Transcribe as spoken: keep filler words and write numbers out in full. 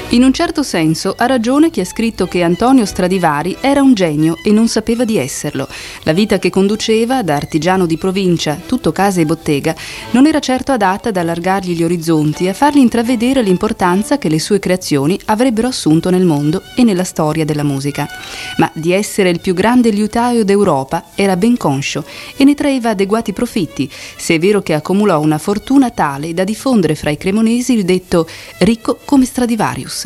In un certo senso ha ragione chi ha scritto che Antonio Stradivari era un genio e non sapeva di esserlo. La vita che conduceva, da artigiano di provincia, tutto casa e bottega, non era certo adatta ad allargargli gli orizzonti e a fargli intravedere l'importanza che le sue creazioni avrebbero assunto nel mondo e nella storia della musica. Ma di essere il più grande liutaio d'Europa era ben conscio e ne traeva adeguati profitti, se è vero che accumulò una fortuna tale da diffondere fra i cremonesi il detto «ricco come Stradivarius».